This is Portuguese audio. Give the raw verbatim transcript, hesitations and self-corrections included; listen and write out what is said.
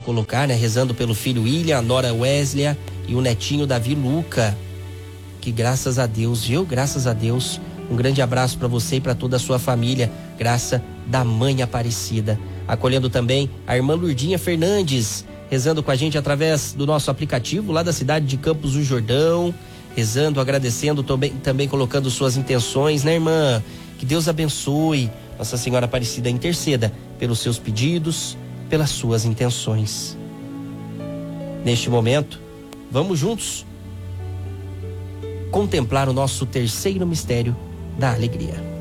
colocar, né? Rezando pelo filho William, a nora Wesley e o netinho Davi Luca. Que graças a Deus, viu? Graças a Deus. Um grande abraço para você e para toda a sua família. Graça da Mãe Aparecida. Acolhendo também a irmã Lurdinha Fernandes, rezando com a gente através do nosso aplicativo lá da cidade de Campos do Jordão. Rezando, agradecendo, também, também colocando suas intenções, né, irmã? Que Deus abençoe. Nossa Senhora Aparecida interceda pelos seus pedidos, pelas suas intenções. Neste momento, vamos juntos contemplar o nosso terceiro mistério da alegria.